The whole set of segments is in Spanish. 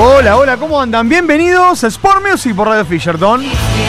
Hola, hola, ¿cómo andan? Bienvenidos a Sport Music por Radio Fisherton.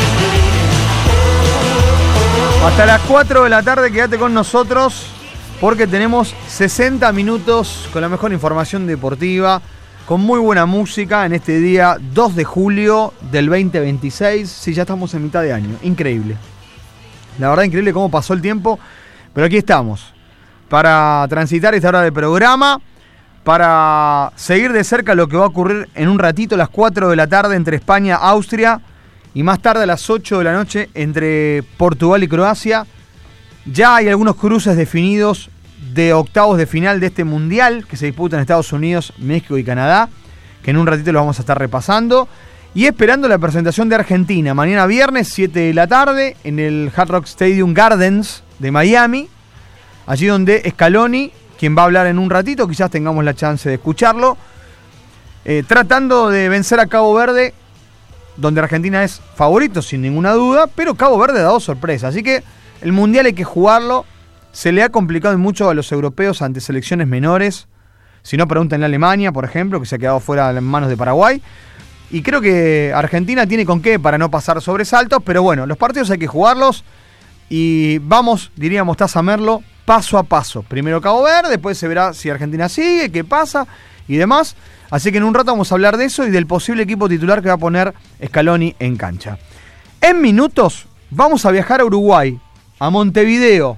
Hasta las 4 de la tarde quédate con nosotros porque tenemos 60 minutos con la mejor información deportiva, con muy buena música en este día 2 de julio del 2026. Sí, ya estamos en mitad de año, increíble. La verdad, increíble cómo pasó el tiempo, pero aquí estamos para transitar esta hora de programa, para seguir de cerca lo que va a ocurrir en un ratito a las 4 de la tarde entre España y Austria y más tarde a las 8 de la noche entre Portugal y Croacia. Ya hay algunos cruces definidos de octavos de final de este mundial que se disputa en Estados Unidos, México y Canadá, que en un ratito lo vamos a estar repasando. Y esperando la presentación de Argentina, mañana viernes 7 de la tarde en el Hard Rock Stadium Gardens de Miami, allí donde Scaloni, quien va a hablar en un ratito, quizás tengamos la chance de escucharlo, tratando de vencer a Cabo Verde, donde Argentina es favorito sin ninguna duda, pero Cabo Verde ha dado sorpresa, así que el Mundial hay que jugarlo. Se le ha complicado mucho a los europeos ante selecciones menores, si no pregúntenle a Alemania, por ejemplo, que se ha quedado fuera en manos de Paraguay, y creo que Argentina tiene con qué para no pasar sobresaltos, pero bueno, los partidos hay que jugarlos, y vamos, diríamos Taza Merlo, paso a paso. Primero Cabo Verde, después se verá si Argentina sigue, qué pasa y demás. Así que en un rato vamos a hablar de eso y del posible equipo titular que va a poner Scaloni en cancha. En minutos vamos a viajar a Uruguay, a Montevideo,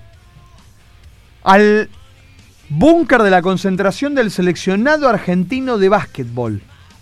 al búnker de la concentración del seleccionado argentino de básquetbol.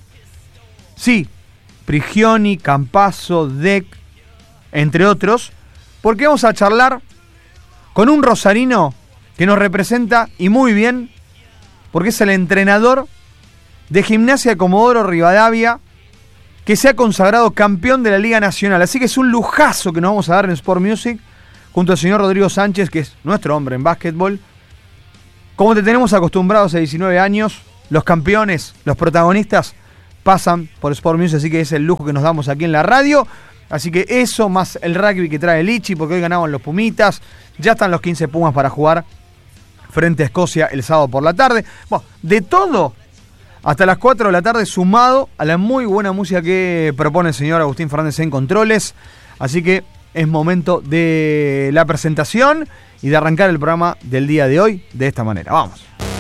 Sí, Prigioni, Campazzo, Deck, entre otros, porque vamos a charlar con un rosarino que nos representa y muy bien, porque es el entrenador de Gimnasia de Comodoro Rivadavia, que se ha consagrado campeón de la Liga Nacional. Así que es un lujazo que nos vamos a dar en Sport Music, junto al señor Rodrigo Sánchez, que es nuestro hombre en básquetbol. Como te tenemos acostumbrados a 19 años, los campeones, los protagonistas, pasan por Sport Music, así que es el lujo que nos damos aquí en la radio. Así que eso, más el rugby que trae Lichi, porque hoy ganaban los Pumitas. Ya están los 15 Pumas para jugar frente a Escocia el sábado por la tarde. Bueno, de todo hasta las 4 de la tarde, sumado a la muy buena música que propone el señor Agustín Fernández en controles. Así que es momento de la presentación y de arrancar el programa del día de hoy de esta manera. Vamos.